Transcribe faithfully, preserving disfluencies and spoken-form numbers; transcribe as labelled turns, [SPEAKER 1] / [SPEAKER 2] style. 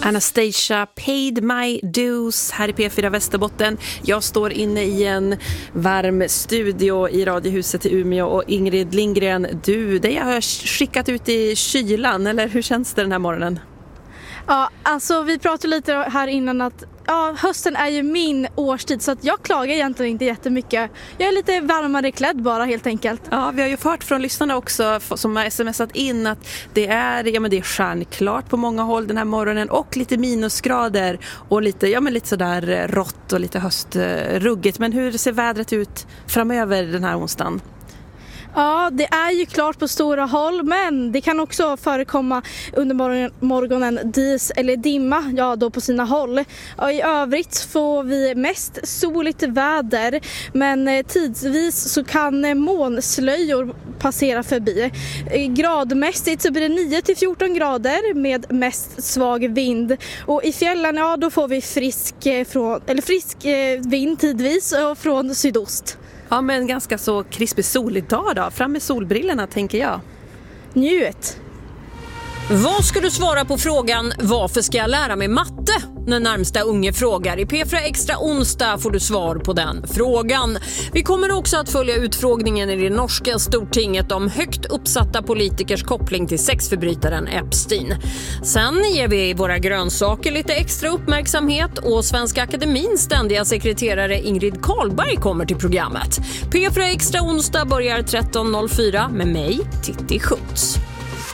[SPEAKER 1] Anastasia, Paid My Dues här i P fyra Västerbotten. Jag står inne i en varm studio i Radiohuset i Umeå och Ingrid Lindgren, du, det har skickat ut i kylan, eller hur känns det den här morgonen?
[SPEAKER 2] Ja, alltså vi pratade lite här innan att ja, hösten är ju min årstid så att jag klagar egentligen inte jättemycket. Jag är lite varmare klädd bara helt enkelt.
[SPEAKER 1] Ja, vi har ju hört från lyssnarna också som har smsat in att det är, ja, men det är stjärnklart på många håll den här morgonen och lite minusgrader och lite, ja, men lite sådär rått och lite höstruggigt. Men hur ser vädret ut framöver den här onsdagen?
[SPEAKER 2] Ja, det är ju klart på stora håll, men det kan också förekomma under morgonen dis eller dimma, ja då på sina håll. Och i övrigt får vi mest soligt väder, men tidsvis så kan molnslöjor passera förbi. Gradmässigt så blir det nio till fjorton grader med mest svag vind. Och i fjällen, ja då får vi frisk, från, eller frisk vind tidvis och från sydost.
[SPEAKER 1] Ja, men ganska så krispig solig dag då. Fram med solbrillorna, tänker jag.
[SPEAKER 2] Njut!
[SPEAKER 3] Vad ska du svara på frågan varför ska jag lära mig matte? När närmsta unge frågar. I P fyra Extra onsdag får du svar på den frågan. Vi kommer också att följa utfrågningen i det norska stortinget om högt uppsatta politikers koppling till sexförbrytaren Epstein. Sen ger vi våra grönsaker lite extra uppmärksamhet och Svenska Akademins ständiga sekreterare Ingrid Karlberg kommer till programmet. P fyra Extra onsdag börjar tretton noll fyra med mig, Titti Schutz.